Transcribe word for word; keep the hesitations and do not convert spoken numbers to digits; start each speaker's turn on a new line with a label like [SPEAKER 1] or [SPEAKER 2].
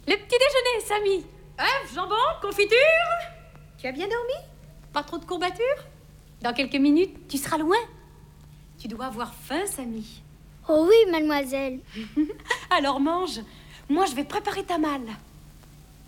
[SPEAKER 1] Le petit déjeuner, Samy. Œufs, jambon, confiture. Tu as bien dormi? Pas trop de courbatures? Dans quelques minutes, tu seras loin. Tu dois avoir faim, Samy.
[SPEAKER 2] Oh oui, mademoiselle.
[SPEAKER 1] Alors mange. Moi, je vais préparer ta malle.